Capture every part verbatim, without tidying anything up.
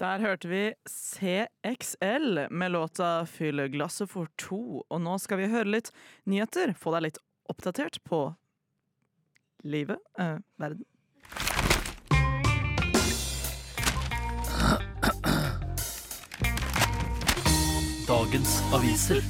Der hørte vi C X L med låta Fylle glasset for to, og nå skal vi høre litt nyheter, få deg litt oppdatert på livet, øh, verden. Dagens aviser.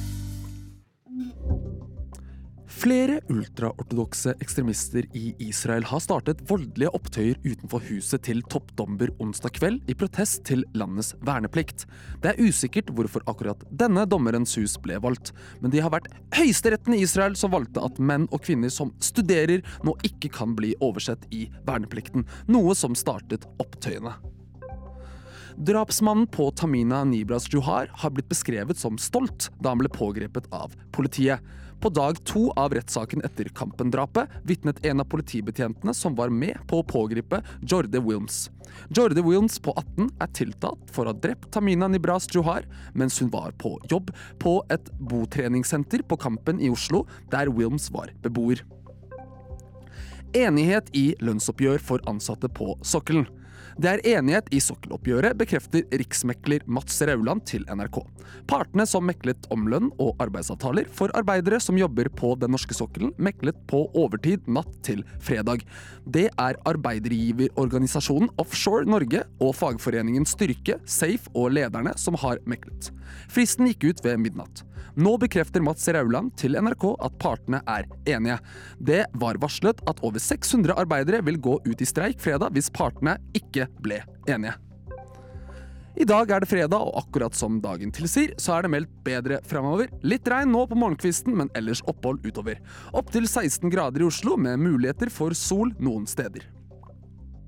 Flere ultraortodokse ekstremister i Israel har startet voldelige opptøyer utenfor huset til toppdommer onsdag kveld i protest til landets verneplikt. Det er usikkert hvorfor akkurat denne dommerens hus ble valgt, men det har vært høyesteretten i Israel som valgte at menn og kvinner som studerer nå ikke kan bli oversett i verneplikten, noe som startet opptøyene. Drapsmannen på Tamina Nibras Johar har blitt beskrevet som stolt da han ble pågrepet av politiet. På dag to av rettssaken etter Kampen-drapet vittnet en av politibetjentene som var med på å pågripe Jorde Wilms. Jorde Wilms på atten er tiltalt for å ha drept Tamina Nibras Johar mens hun var på jobb på et botreningssenter på Kampen i Oslo, der Wilms var beboer. Enighet i lønnsoppgjør for ansatte på sokkelen. Det er enighet i sokkeloppgjøret, bekrefter riksmekler Mats Rauland til N R K. Partene som meklet om lønn og arbeidsavtaler for arbeidere som jobber på den norske sokkelen, meklet på overtid natt til fredag. Det er arbeidergiverorganisasjonen Offshore Norge og fagforeningen Styrke, Safe og lederne som har meklet. Fristen gikk ut ved midnatt. Nå bekrefter Mats Rauland til N R K at partene er enige. Det var varslet at over seks hundre arbeidere vil gå ut i streik fredag hvis partene ikke ble enige. I dag er det fredag, og akkurat som dagen tilsier, så er det meldt bedre fremover. Litt regn nå på morgenkvisten, men ellers opphold utover. Opp til seksten grader i Oslo, med muligheter for sol noen steder.